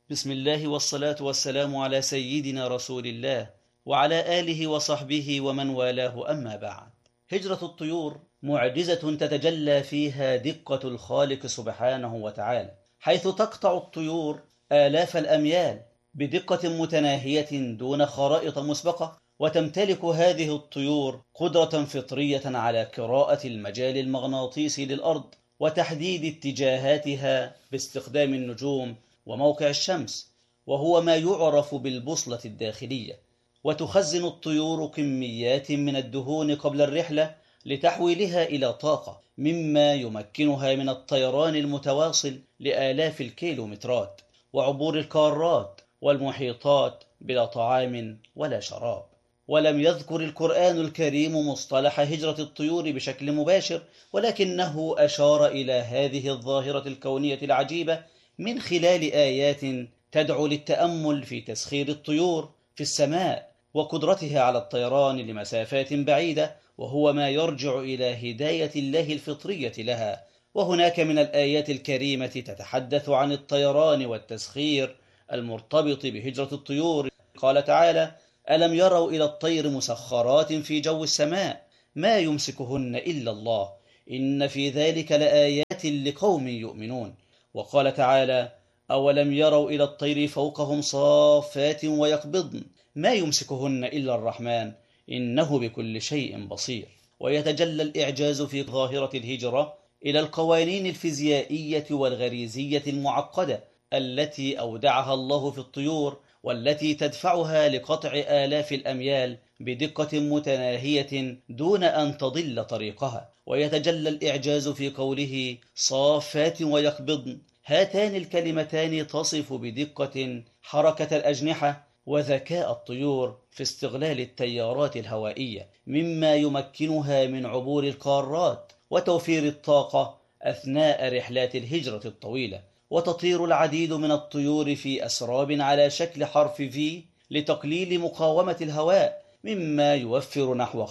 بسم الله والصلاة والسلام على سيدنا رسول الله وعلى آله وصحبه ومن والاه، أما بعد. هجرة الطيور معجزة تتجلى فيها دقة الخالق سبحانه وتعالى، حيث تقطع الطيور آلاف الأميال بدقة متناهية دون خرائط مسبقة، وتمتلك هذه الطيور قدرة فطرية على قراءة المجال المغناطيسي للأرض وتحديد اتجاهاتها باستخدام النجوم وموقع الشمس، وهو ما يعرف بالبوصلة الداخلية. وتخزن الطيور كميات من الدهون قبل الرحلة لتحويلها إلى طاقة، مما يمكنها من الطيران المتواصل لآلاف الكيلومترات وعبور القارات والمحيطات بلا طعام ولا شراب. ولم يذكر القرآن الكريم مصطلح هجرة الطيور بشكل مباشر، ولكنه أشار إلى هذه الظاهرة الكونية العجيبة من خلال آيات تدعو للتأمل في تسخير الطيور في السماء وقدرتها على الطيران لمسافات بعيدة، وهو ما يرجع إلى هداية الله الفطرية لها. وهناك من الآيات الكريمة تتحدث عن الطيران والتسخير المرتبط بهجرة الطيور. قال تعالى: ألم يروا إلى الطير مسخرات في جو السماء ما يمسكهن إلا الله إن في ذلك لآيات لقوم يؤمنون. وقال تعالى: أولم يروا إلى الطير فوقهم صافات ويقبضن ما يمسكهن إلا الرحمن إنه بكل شيء بصير. ويتجلى الإعجاز في ظاهرة الهجرة إلى القوانين الفيزيائية والغريزية المعقدة التي أودعها الله في الطيور، والتي تدفعها لقطع آلاف الأميال بدقة متناهية دون أن تضل طريقها. ويتجلى الإعجاز في قوله صافات ويقبضن، هاتان الكلمتان تصف بدقة حركة الأجنحة وذكاء الطيور في استغلال التيارات الهوائية، مما يمكنها من عبور القارات وتوفير الطاقة أثناء رحلات الهجرة الطويلة. وتطير العديد من الطيور في أسراب على شكل حرف V لتقليل مقاومة الهواء، مما يوفر نحو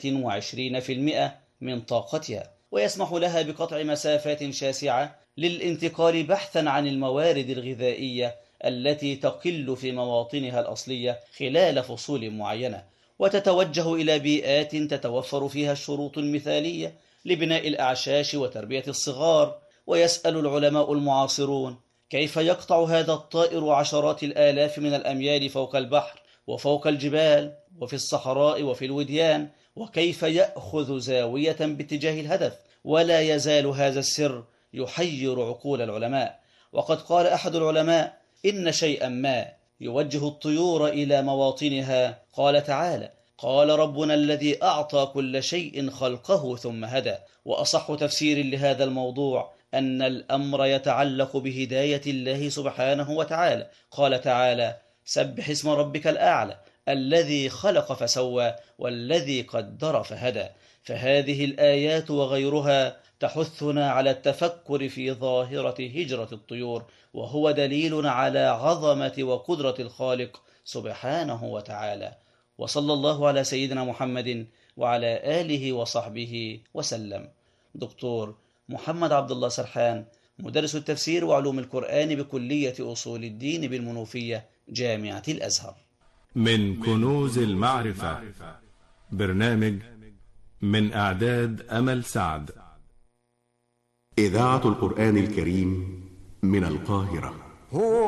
25% من طاقتها، ويسمح لها بقطع مسافات شاسعة للانتقال بحثا عن الموارد الغذائية التي تقل في مواطنها الأصلية خلال فصول معينة، وتتوجه إلى بيئات تتوفر فيها الشروط المثالية لبناء الأعشاش وتربية الصغار. ويسأل العلماء المعاصرون: كيف يقطع هذا الطائر عشرات الآلاف من الأميال فوق البحر وفوق الجبال وفي الصحراء وفي الوديان؟ وكيف يأخذ زاوية باتجاه الهدف؟ ولا يزال هذا السر يحير عقول العلماء. وقد قال أحد العلماء: إن شيئا ما يوجه الطيور إلى مواطنها. قال تعالى: قال ربنا الذي أعطى كل شيء خلقه ثم هدى. وأصح تفسير لهذا الموضوع أن الأمر يتعلق بهداية الله سبحانه وتعالى. قال تعالى: سبح اسم ربك الأعلى الذي خلق فسوى والذي قدر فهدى. فهذه الآيات وغيرها تحثنا على التفكر في ظاهرة هجرة الطيور، وهو دليل على عظمة وقدرة الخالق سبحانه وتعالى. وصلى الله على سيدنا محمد وعلى آله وصحبه وسلم. دكتور محمد عبد الله سرحان، مدرس التفسير وعلوم القرآن بكلية أصول الدين بالمنوفية، جامعة الأزهر. من كنوز المعرفة، برنامج من إعداد أمل سعد. إذاعة القرآن الكريم من القاهرة.